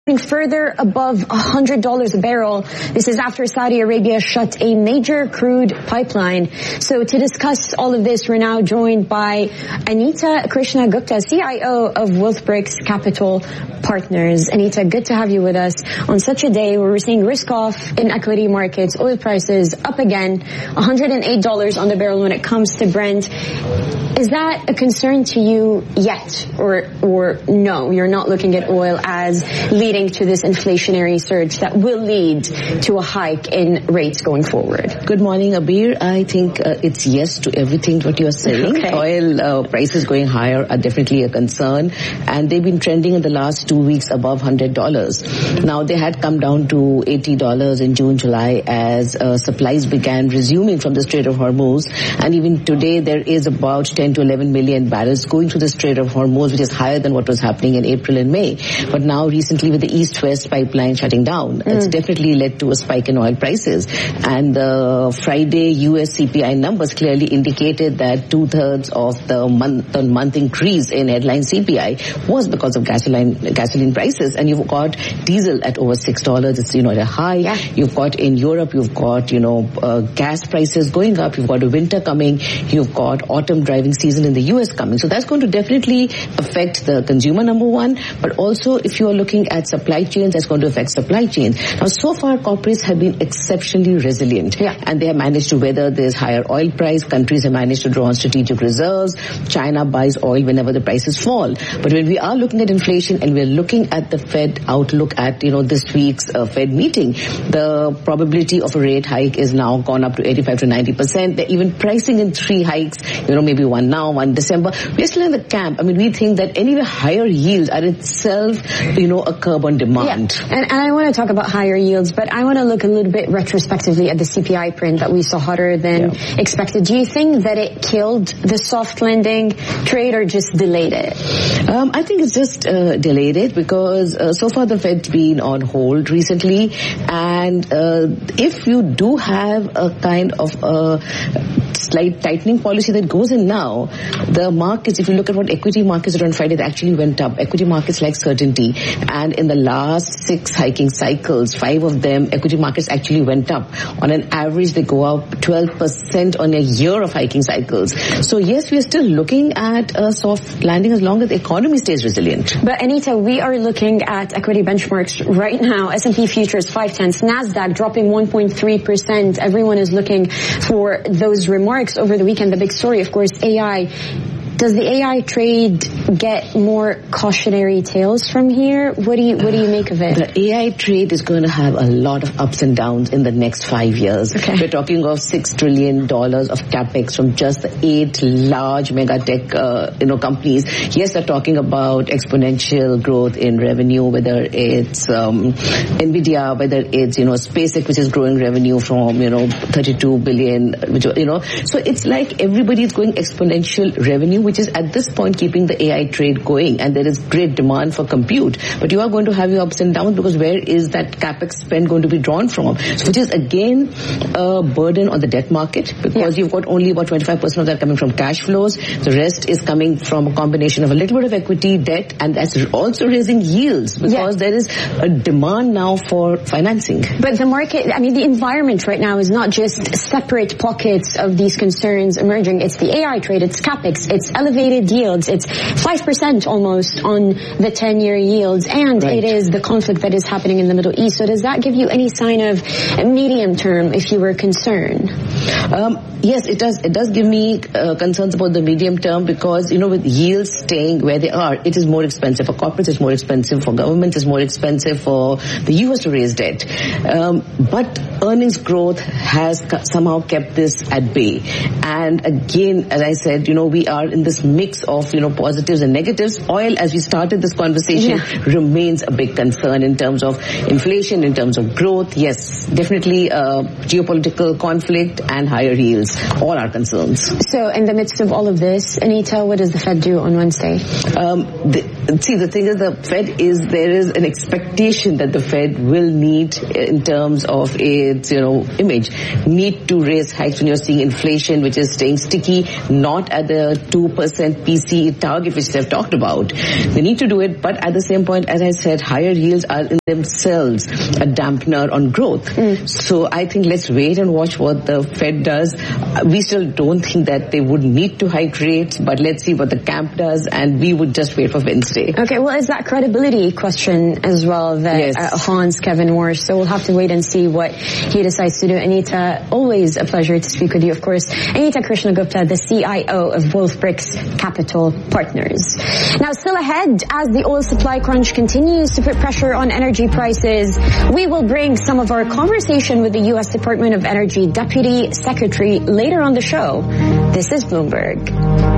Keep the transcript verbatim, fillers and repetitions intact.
Further above one hundred dollars a barrel. This is after Saudi Arabia shut a major crude pipeline. So to discuss all of this, we're now joined by Anita Krishna Gupta, C I O of Wealthbricks Capital Partners. Anita, good to have you with us on such a day where we're seeing risk off in equity markets, oil prices up again, one hundred eight dollars on the barrel when it comes to Brent. Is that a concern to you yet, or or no, you're not looking at oil as leading to this inflationary surge that will lead to a hike in rates going forward? Good morning, Abir. I think uh, it's yes to everything what you're saying. Okay. Oil uh, prices going higher are definitely a concern, and they've been trending in the last two weeks above one hundred dollars. Now, they had come down to eighty dollars in June, July as uh, supplies began resuming from the Strait of Hormuz, and even today there is about ten to eleven million barrels going through the Strait of Hormuz, which is higher than what was happening in April and May. But now recently with the East-West pipeline shutting down, mm. it's definitely led to a spike in oil prices. And the Friday U S C P I numbers clearly indicated that two-thirds of the month-on-month increase in headline C P I was because of gasoline gasoline prices. And you've got diesel at over six dollars. It's, you know, at a high. Yeah. You've got in Europe, you've got, you know, uh, gas prices going up. You've got a winter coming. You've got autumn driving season in the U S coming. So that's going to definitely affect the consumer, number one. But also, if you are looking at supply chains, that's going to affect supply chains. Now, so far, corporates have been exceptionally resilient. Yeah. And they have managed to weather this higher oil price. Countries have managed to draw on strategic reserves. China buys oil whenever the prices fall. But when we are looking at inflation and we're looking at the Fed outlook at, you know, this week's uh, Fed meeting, the probability of a rate hike is now gone up to eighty-five to ninety percent. They're even pricing in three hikes, you know, maybe one now, one December. We're still in the camp. I mean, we think that anyway higher yields are itself, you know, a curb on demand. Yeah. And, and I want to talk about higher yields, but I want to look a little bit retrospectively at the C P I print that we saw hotter than yeah. expected. Do you think that it killed the soft landing trade or just delayed it? Um, I think it's just uh, delayed it because uh, so far the Fed's been on hold recently, and uh, if you do have a kind of a slight tightening policy that goes in now, the markets, if you look at what equity markets did on Friday, they actually went up. Equity markets like certainty, and in the last six hiking cycles, five of them, equity markets actually went up. On an average, they go up twelve percent on a year of hiking cycles. So yes, we are still looking at a soft landing as long as the economy stays resilient. But Anita, we are looking at equity benchmarks right now. S and P futures five tenths, NASDAQ dropping one point three percent. Everyone is looking for those remarks over the weekend. The big story, of course, A I. Does the A I trade get more cautionary tales from here? What do you what do you make of it? The A I trade is going to have a lot of ups and downs in the next five years. Okay. We're talking of six trillion dollars of capex from just the eight large mega tech uh, you know companies. Yes, they're talking about exponential growth in revenue, whether it's um, Nvidia, whether it's you know SpaceX, which is growing revenue from you know thirty-two billion, which you know. So it's like everybody's going exponential revenue, which is at this point keeping the A I trade going, and there is great demand for compute. But you are going to have your ups and downs because where is that capex spend going to be drawn from? So which is again a burden on the debt market because yeah. you've got only about twenty-five percent of that coming from cash flows. The rest is coming from a combination of a little bit of equity, debt, and that's also raising yields because yeah. there is a demand now for financing. But the market, I mean, the environment right now is not just separate pockets of these concerns emerging. It's the A I trade, it's capex, it's elevated yields. It's five percent almost on the ten-year yields, and right. it is the conflict that is happening in the Middle East. So does that give you any sign of medium term if you were concerned? Um, yes, it does. It does give me uh, concerns about the medium term because, you know, with yields staying where they are, it is more expensive for corporates, it's more expensive for governments, it's more expensive for the U S to raise debt. Um, but earnings growth has somehow kept this at bay. And again, as I said, you know, we are in this mix of, you know, positives and negatives. Oil, as we started this conversation, yeah. remains a big concern in terms of inflation, in terms of growth. Yes, definitely uh, geopolitical conflict and higher yields. All our concerns. So in the midst of all of this, Anita, what does the Fed do on Wednesday? Um, the, see, the thing is, the Fed is, there is an expectation that the Fed will need, in terms of its, you know, image, need to raise hikes when you're seeing inflation, which is staying sticky, not at the two percent P C E target, which they've talked about. They need to do it, but at the same point, as I said, higher yields are in themselves a dampener on growth. Mm. So I think let's wait and watch what the Fed does. We still don't think that they would need to hike rates, but let's see what the camp does, and we would just wait for Wednesday. Okay, well, it's that credibility question as well that yes. uh, haunts Kevin Warsh, so we'll have to wait and see what he decides to do. Anita, always a pleasure to speak with you, of course. Anita Krishnagupta, the C I O of WolfBricks Capital Partners. Now, still ahead, as the oil supply crunch continues to put pressure on energy prices, we will bring some of our conversation with the U S Department of Energy Deputy Secretary later on the show. This is Bloomberg.